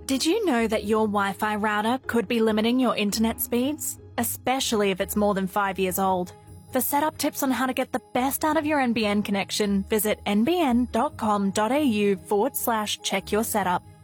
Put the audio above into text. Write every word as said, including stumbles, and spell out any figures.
Did you know that your Wi-Fi router could be limiting your internet speeds? Especially if it's more than five years old. For setup tips on how to get the best out of your N B N connection, visit nbn.com.au forward slash check your setup.